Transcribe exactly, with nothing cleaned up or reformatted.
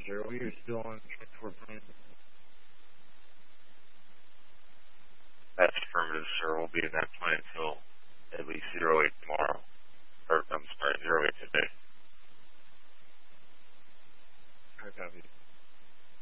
sir. We are still on transport plan. That's affirmative, sir. We'll be in that plan until at least zero eight tomorrow.